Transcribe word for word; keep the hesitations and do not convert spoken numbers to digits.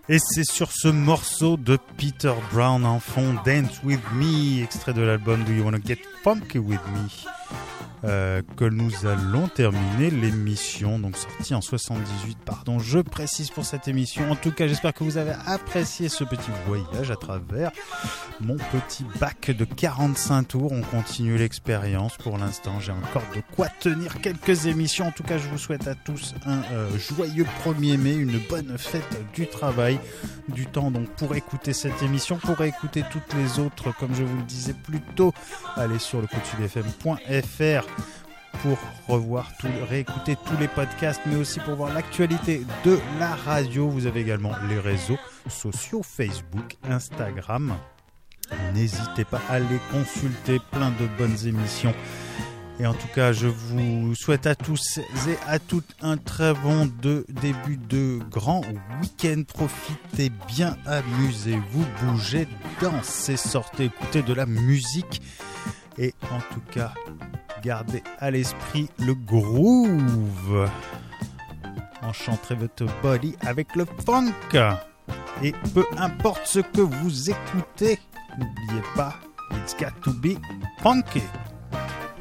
Et c'est sur ce morceau de Peter Brown en fond, Dance With Me, extrait de l'album Do You Wanna Get Funky With Me, euh, que nous allons terminer l'émission, donc sortie en soixante-dix-huit, pardon, je précise pour cette émission. En tout cas, j'espère que vous avez apprécié ce petit voyage à travers mon petit bac de quarante-cinq tours. On continue l'expérience pour l'instant, j'ai encore de quoi tenir quelques émissions. En tout cas, je vous souhaite à tous un euh, joyeux premier mai, une bonne fête du travail, du temps donc pour écouter cette émission, pour écouter toutes les autres, comme je vous le disais plus tôt, allez sur le coup de sud f m point f r pour revoir tout, réécouter tous les podcasts, mais aussi pour voir l'actualité de la radio. Vous avez également les réseaux sociaux, Facebook, Instagram. N'hésitez pas à les consulter, plein de bonnes émissions. Et en tout cas, je vous souhaite à tous et à toutes un très bon de début de grand week-end. Profitez bien, amusez-vous, bougez, dansez, sortez, écoutez de la musique. Et en tout cas, gardez à l'esprit le groove. Enchanterez votre body avec le funk. Et peu importe ce que vous écoutez, n'oubliez pas, it's got to be funky.